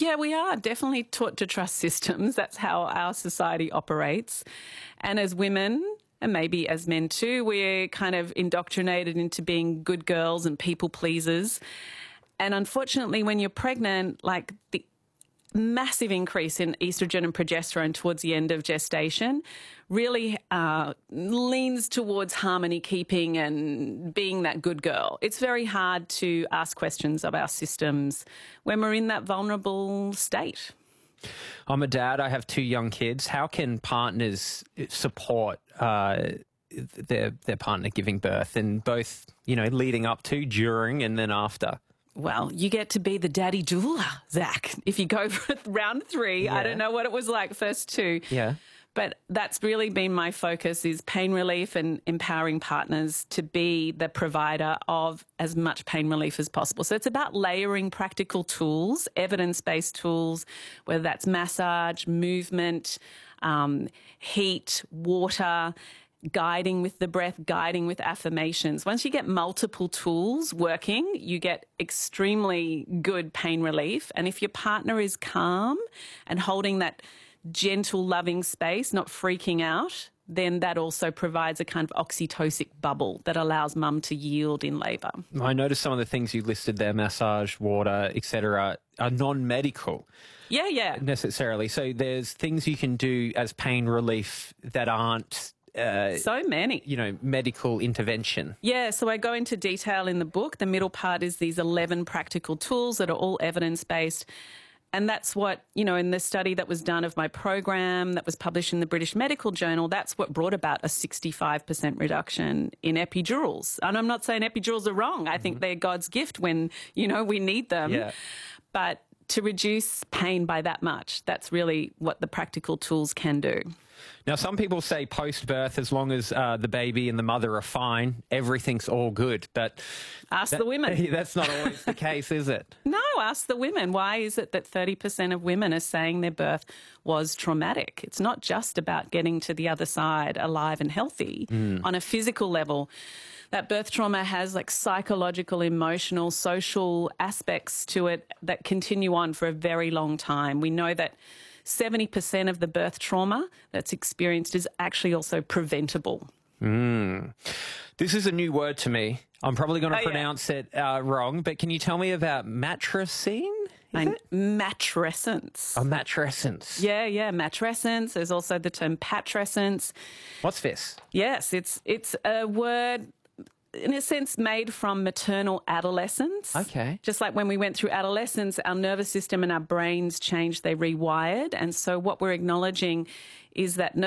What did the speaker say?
Yeah, we are definitely taught to trust systems. That's how our society operates. And as women, and maybe as men too, we're kind of indoctrinated into being good girls and people pleasers. And unfortunately, when you're pregnant, like the massive increase in estrogen and progesterone towards the end of gestation really leans towards harmony keeping and being that good girl. It's very hard to ask questions of our systems when we're in that vulnerable state. I'm a dad. I have 2 young kids. How can partners support their partner giving birth, and both, leading up to, during, and then after? Well, you get to be the daddy doula, Zach. If you go for round 3, Yeah. I don't know what it was like first 2. Yeah. But that's really been my focus, is pain relief and empowering partners to be the provider of as much pain relief as possible. So it's about layering practical tools, evidence-based tools, whether that's massage, movement, heat, water, guiding with the breath, guiding with affirmations. Once you get multiple tools working, you get extremely good pain relief. And if your partner is calm and holding that gentle, loving space, not freaking out, then that also provides a kind of oxytocic bubble that allows mum to yield in labour. I noticed some of the things you listed there, massage, water, etc., are non-medical. Yeah. Necessarily. So there's things you can do as pain relief that aren't so many. Medical intervention. Yeah, so I go into detail in the book. The middle part is these 11 practical tools that are all evidence-based. And that's what, in the study that was done of my program that was published in the British Medical Journal, that's what brought about a 65% reduction in epidurals. And I'm not saying epidurals are wrong. I think they're God's gift when, we need them. Yeah. But to reduce pain by that much, that's really what the practical tools can do. Now, some people say post-birth, as long as the baby and the mother are fine, everything's all good. But ask the women. That's not always the case, is it? No, ask the women. Why is it that 30% of women are saying their birth was traumatic? It's not just about getting to the other side alive and healthy on a physical level. That birth trauma has psychological, emotional, social aspects to it that continue on for a very long time. We know that 70% of the birth trauma that's experienced is actually also preventable. This is a new word to me. I'm probably going to pronounce it wrong, but can you tell me about matrescene? Matrescence. Oh, matrescence. Yeah, matrescence. There's also the term patrescence. What's this? Yes, it's a word, in a sense, made from maternal adolescence. Okay. Just like when we went through adolescence, our nervous system and our brains changed, they rewired. And so what we're acknowledging is that